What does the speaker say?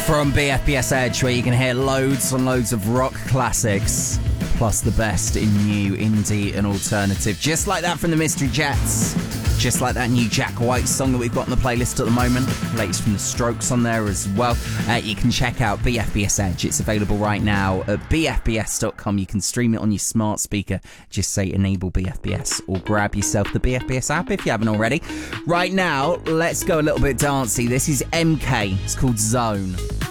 from BFBS Edge, where you can hear loads and loads of rock classics, plus the best in new, indie and alternative. Just like that from the Mystery Jets. Just like that new Jack White song that we've got on the playlist at the moment. Latest from the Strokes on there as well. You can check out BFBS Edge. It's available right now at bfbs.com. You can stream it on your smart speaker. Just say enable BFBS or grab yourself the BFBS app if you haven't already. Right now, let's go a little bit dancey. This is MK. It's called Zone.